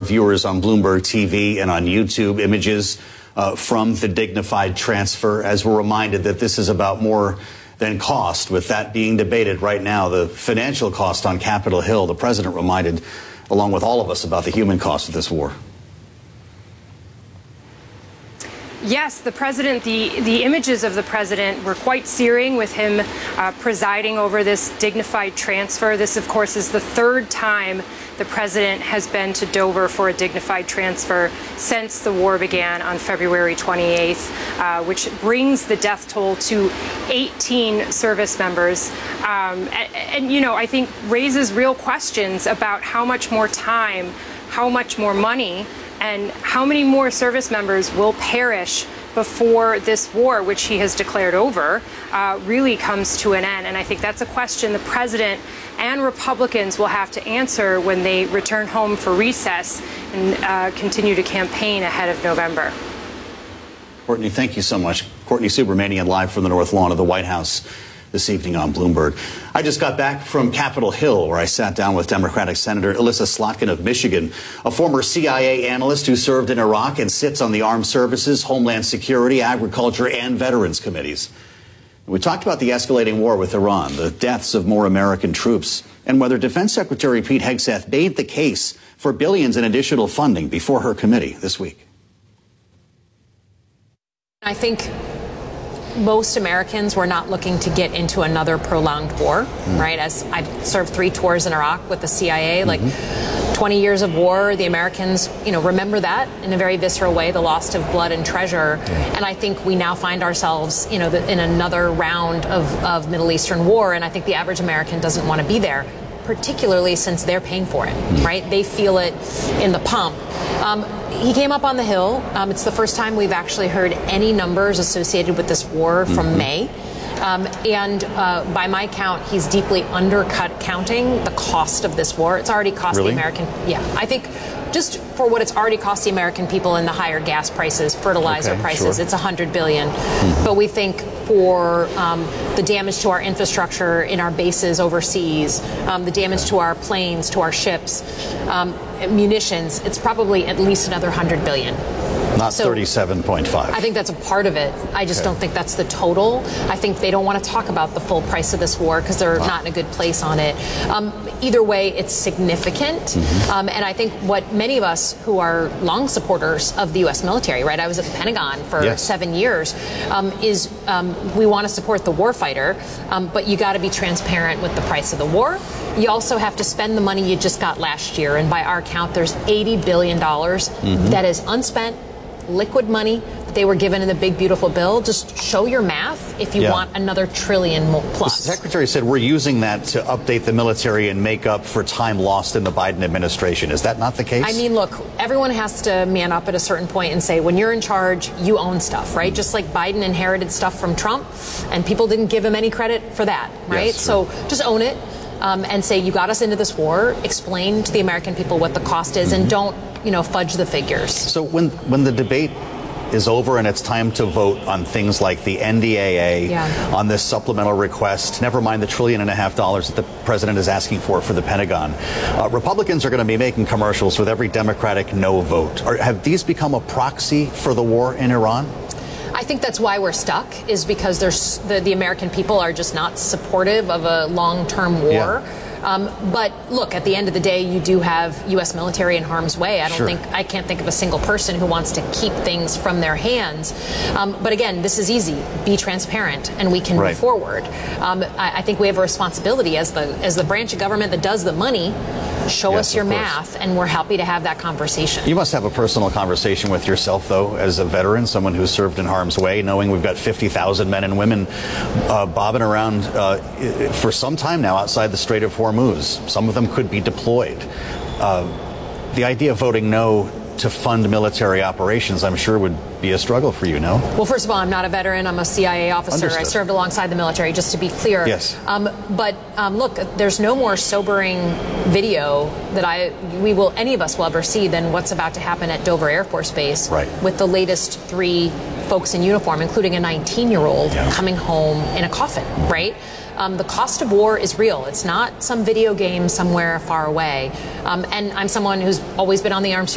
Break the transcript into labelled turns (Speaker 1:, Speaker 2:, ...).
Speaker 1: viewers on Bloomberg TV and on YouTube images from the dignified transfer, as we're reminded that this is about more than cost. With that being debated right now, the financial cost on Capitol Hill, the president reminded, along with all of us, about the human cost of this war.
Speaker 2: Yes, the president, the images of the president were quite searing, with him presiding over this dignified transfer. This, of course, is the third time the president has been to Dover for a dignified transfer since the war began on February 28th, which brings the death toll to 18 service members. And, you know, I think raises real questions about how much more time, how much more money, and how many more service members will perish before this war, which he has declared over, really comes to an end. And I think that's a question the president and Republicans will have to answer when they return home for recess and continue to campaign ahead of November.
Speaker 1: Courtney, thank you so much. Courtney Subramanian live from the North Lawn of the White House this evening on Bloomberg. I just got back from Capitol Hill, where I sat down with Democratic Senator Elissa Slotkin of Michigan, a former CIA analyst who served in Iraq and sits on the Armed Services, Homeland Security, Agriculture, and Veterans committees. We talked about the escalating war with Iran, the deaths of more American troops, and whether Defense Secretary Pete Hegseth made the case for billions in additional funding before her committee this week.
Speaker 3: I think most Americans were not looking to get into another prolonged war, right? As I served 3 tours in Iraq with the CIA, like 20 years of war, the Americans, you know, remember that in a very visceral way, the loss of blood and treasure. And I think we now find ourselves, you know, in another round of Middle Eastern war, and I think the average American doesn't want to be there, particularly since they're paying for it, right? They feel it in the pump. He came up on the Hill. It's the first time we've actually heard any numbers associated with this war from May. And by my count, he's deeply counting the cost of this war. It's already cost the American. Yeah, I think just for what it's already cost the American people in the higher gas prices, fertilizer prices, it's $100 billion. But we think for the damage to our infrastructure in our bases overseas, the damage to our planes, to our ships, munitions, it's probably at least another $100 billion.
Speaker 1: Not 37.5.
Speaker 3: I think that's a part of it. I just don't think that's the total. I think they don't want to talk about the full price of this war because they're not in a good place on it. Either way, it's significant. And I think what many of us who are long supporters of the U.S. military, right? I was at the Pentagon for 7 years, is we want to support the warfighter, but you got to be transparent with the price of the war. You also have to spend the money you just got last year. And by our count, there's $80 billion that is unspent, liquid money that they were given in the big, beautiful bill. Just show your math if you want another trillion plus.
Speaker 1: The Secretary said we're using that to update the military and make up for time lost in the Biden administration. Is that not the case?
Speaker 3: I mean, look, everyone has to man up at a certain point and say, when you're in charge, you own stuff, right? Just like Biden inherited stuff from Trump, and people didn't give him any credit for that, right?
Speaker 1: Yes,
Speaker 3: so just own it. And say, you got us into this war, explain to the American people what the cost is, and don't, you know, fudge the figures.
Speaker 1: So when the debate is over and it's time to vote on things like the NDAA, on this supplemental request, never mind the $1.5 trillion that the president is asking for the Pentagon, Republicans are going to be making commercials with every Democratic no vote. Have these become a proxy for the war in Iran?
Speaker 3: I think that's why we're stuck, is because there's the American people are just not supportive of a long-term war. But look, at the end of the day, you do have U.S. military in harm's way. I can't think of a single person who wants to keep things from their hands. But again, this is easy. Be transparent, and we can move forward. I think we have a responsibility as the branch of government that does the money. Show us your math, and we're happy to have that conversation.
Speaker 1: You must have a personal conversation with yourself, though, as a veteran, someone who served in harm's way, knowing we've got 50,000 men and women bobbing around for some time now outside the Strait of Hormuz. Some of them could be deployed. The idea of voting no to fund military operations, I'm sure, would be a struggle for you, no?
Speaker 3: Well, first of all, I'm not a veteran. I'm a CIA officer.
Speaker 1: Understood.
Speaker 3: I served alongside the military, just to be clear.
Speaker 1: Yes.
Speaker 3: But look, there's no more sobering video that any of us will ever see than what's about to happen at Dover Air Force Base with the latest 3 folks in uniform, including a 19-year-old coming home in a coffin, right? The cost of war is real. It's not some video game somewhere far away. And I'm someone who's always been on the armed